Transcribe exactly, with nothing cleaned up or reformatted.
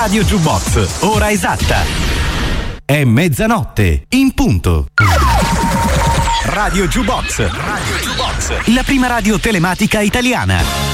Radio Jukebox, ora esatta. È mezzanotte, in punto. Radio Jukebox. Radio Jukebox. La prima radio telematica italiana.